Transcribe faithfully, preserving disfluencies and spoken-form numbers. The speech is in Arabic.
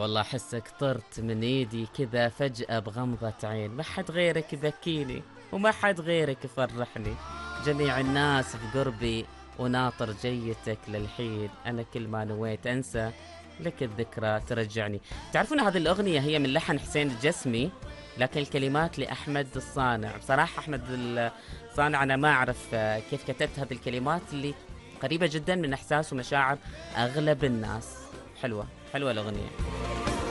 والله أحسك طرت من إيدي كذا فجأة بغمضة عين، ما حد غيرك يبكيني وما حد غيرك يفرحني، جميع الناس في قربي وناطر جيتك للحين، أنا كل ما نويت أنسى لك الذكرى ترجعني. تعرفون هذه الأغنية هي من لحن حسين الجسمي، لكن الكلمات لأحمد الصانع. بصراحة أحمد الصانع أنا ما أعرف آه، كيف كتبت هذه الكلمات اللي قريبة جدا من إحساس ومشاعر أغلب الناس. حلوة حلوة الأغنية.